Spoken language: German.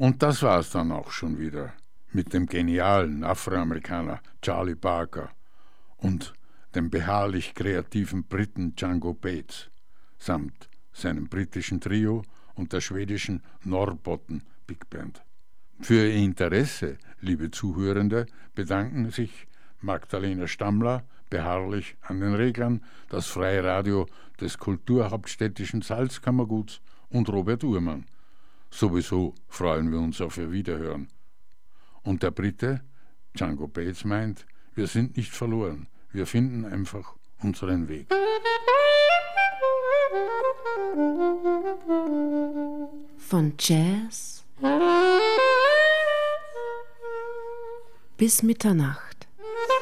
Und das war's dann auch schon wieder mit dem genialen Afroamerikaner Charlie Parker und dem beharrlich kreativen Briten Django Bates samt seinem britischen Trio und der schwedischen Norrbotten Big Band. Für Ihr Interesse, liebe Zuhörende, bedanken sich Magdalena Stammler beharrlich an den Reglern, das Freie Radio des Kulturhauptstädtischen Salzkammerguts und Robert Uhrmann. Sowieso freuen wir uns auf Ihr Wiederhören. Und der Brite, Django Bates, meint, wir sind nicht verloren, wir finden einfach unseren Weg. Von Jazz bis Mitternacht.